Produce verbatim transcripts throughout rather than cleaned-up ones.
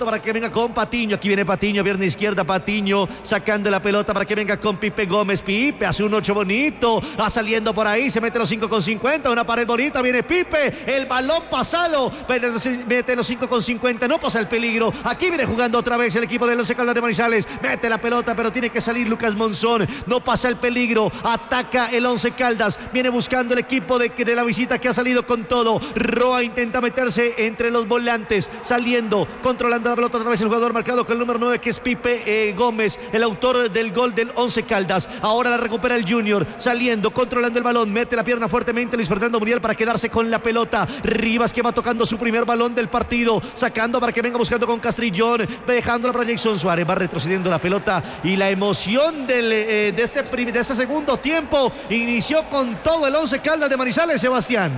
alto para que venga con Patiño. Aquí viene Patiño, pierna izquierda, Patiño sacando la pelota para que venga con Pipe Gómez. Pipe hace un ocho bonito, va saliendo por ahí, se mete los cinco con cincuenta, una pared bonita, viene Pipe, el balón pasado, mete los cinco con cincuenta, no pasa el peligro. Aquí viene jugando otra vez el equipo del Once Caldas de Manizales, mete la pelota, pero tiene que salir Lucas Monzón, no pasa el peligro, ataca el Once Caldas, viene buscando el equipo de, de la visita que ha salido con todo. Roa intenta meterse entre los volantes, saliendo, controlando la pelota otra vez el jugador marcado con el número nueve que es Pipe eh, Gómez, el autor del gol del Once Caldas. Ahora la recupera el Junior, saliendo, controlando el balón, mete la pierna fuertemente Luis Fernando Muriel para quedarse con la pelota. Rivas que va tocando su primer balón del partido, sacando para que venga buscando con Castrillón, dejándola para Jason Suárez, va retrocediendo la pelota y la emoción del, eh, de, este, de este segundo tiempo inició con todo el Once Caldas de Manizales, Sebastián.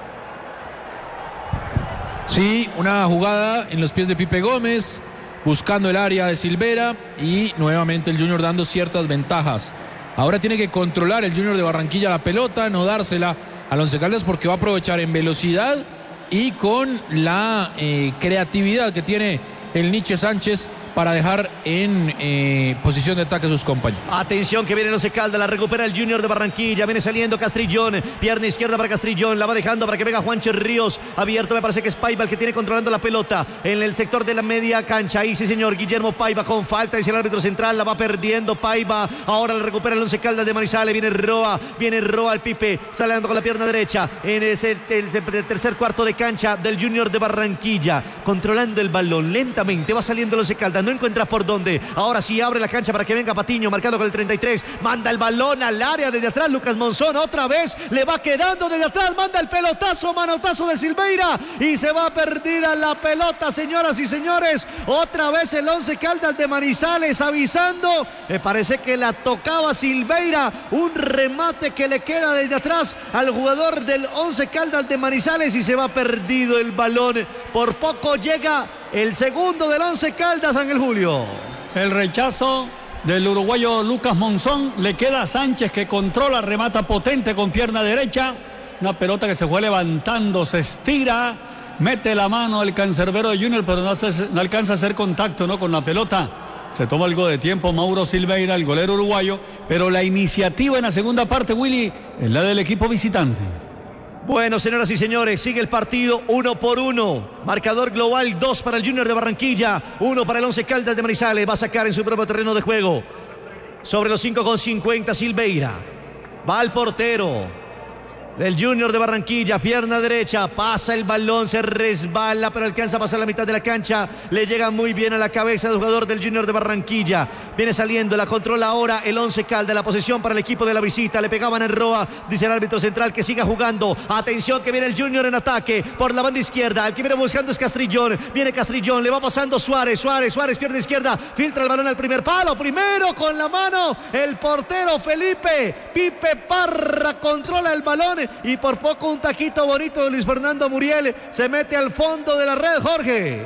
Sí, una jugada en los pies de Pipe Gómez, buscando el área de Silvera y nuevamente el Junior dando ciertas ventajas. Ahora tiene que controlar el Junior de Barranquilla la pelota, no dársela al Once Caldas porque va a aprovechar en velocidad y con la eh, creatividad que tiene el Nietzsche Sánchez para dejar en eh, posición de ataque a sus compañeros. Atención que viene el Once Caldas, la recupera el Junior de Barranquilla, viene saliendo Castrillón, pierna izquierda para Castrillón, la va dejando para que venga Juancho Ríos, abierto, me parece que es Paiva el que tiene controlando la pelota en el sector de la media cancha, ahí sí señor, Guillermo Paiva con falta, dice el árbitro central, la va perdiendo Paiva, ahora la recupera el Once Caldas de Manizales, viene Roa, viene Roa al Pipe, saliendo con la pierna derecha, en ese, el, el tercer cuarto de cancha del Junior de Barranquilla, controlando el balón, lentamente va saliendo el Once Caldas, no encuentra por dónde, ahora sí abre la cancha para que venga Patiño, marcado con el treinta y tres, manda el balón al área desde atrás, Lucas Monzón otra vez, le va quedando desde atrás, manda el pelotazo, manotazo de Silveira y se va perdida la pelota, señoras y señores, otra vez el Once Caldas de Manizales avisando, me parece que la tocaba Silveira, un remate que le queda desde atrás al jugador del Once Caldas de Manizales y se va perdido el balón, por poco llega el segundo del Once Caldas, Ángel Julio. El rechazo del uruguayo Lucas Monzón, le queda a Sánchez que controla, remata potente con pierna derecha, una pelota que se fue levantando, se estira, mete la mano el cancerbero de Junior, pero no, hace, no alcanza a hacer contacto, ¿no?, con la pelota. Se toma algo de tiempo Mauro Silveira, el golero uruguayo, pero la iniciativa en la segunda parte, Willy, es la del equipo visitante. Bueno, señoras y señores, sigue el partido uno por uno. Marcador global, dos para el Junior de Barranquilla, uno para el Once Caldas de Manizales. Va a sacar en su propio terreno de juego. Sobre los cinco con cincuenta, Silveira. Va al portero del Junior de Barranquilla, pierna derecha, pasa el balón, se resbala, pero alcanza a pasar la mitad de la cancha, le llega muy bien a la cabeza del jugador del Junior de Barranquilla, viene saliendo, la controla ahora el Once Caldas, la posesión para el equipo de la visita, le pegaban en Roa, dice el árbitro central que siga jugando, atención que viene el Junior en ataque, por la banda izquierda, el que viene buscando es Castrillón, viene Castrillón, le va pasando Suárez, Suárez, Suárez, pierna izquierda, filtra el balón al primer palo, primero con la mano, el portero Felipe, Pipe Parra controla el balón, y por poco un taquito bonito de Luis Fernando Muriel se mete al fondo de la red, Jorge.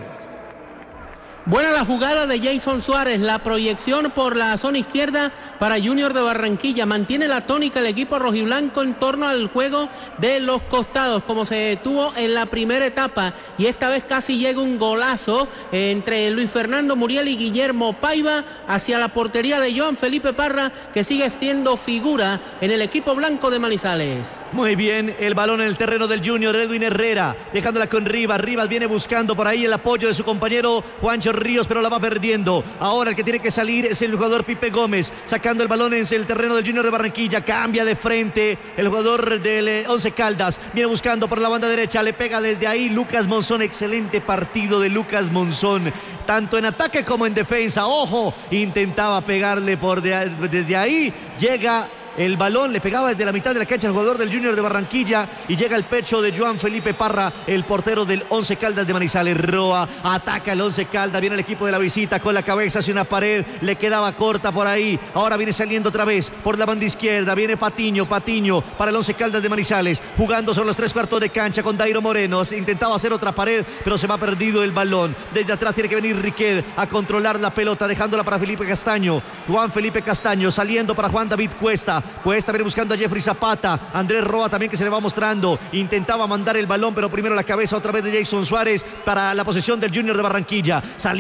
Buena la jugada de Jason Suárez, la proyección por la zona izquierda para Junior de Barranquilla, mantiene la tónica el equipo rojiblanco en torno al juego de los costados, como se tuvo en la primera etapa, y esta vez casi llega un golazo entre Luis Fernando Muriel y Guillermo Paiva hacia la portería de Joan Felipe Parra, que sigue extiendo figura en el equipo blanco de Manizales. Muy bien, el balón en el terreno del Junior, Edwin Herrera, dejándola con Rivas, Rivas viene buscando por ahí el apoyo de su compañero Juancho Ríos, pero la va perdiendo. Ahora el que tiene que salir es el jugador Pipe Gómez, sacando el balón en el terreno del Junior de Barranquilla, cambia de frente el jugador del Once Caldas, viene buscando por la banda derecha, le pega desde ahí Lucas Monzón, excelente partido de Lucas Monzón, tanto en ataque como en defensa, ojo, intentaba pegarle por de, desde ahí, llega el balón, le pegaba desde la mitad de la cancha al jugador del Junior de Barranquilla y llega al pecho de Joan Felipe Parra, el portero del Once Caldas de Manizales. Roa ataca el Once Caldas, viene el equipo de la visita con la cabeza hacia una pared, le quedaba corta por ahí, ahora viene saliendo otra vez por la banda izquierda, viene Patiño, Patiño para el Once Caldas de Manizales, jugando sobre los tres cuartos de cancha con Dairo Moreno, intentaba hacer otra pared, pero se va perdido el balón, desde atrás tiene que venir Riquet a controlar la pelota, dejándola para Felipe Castaño, Juan Felipe Castaño, saliendo para Juan David Cuesta, Cuesta viene buscando a Jeffrey Zapata, Andrés Roa también que se le va mostrando, intentaba mandar el balón, pero primero la cabeza otra vez de Jason Suárez para la posesión del Junior de Barranquilla,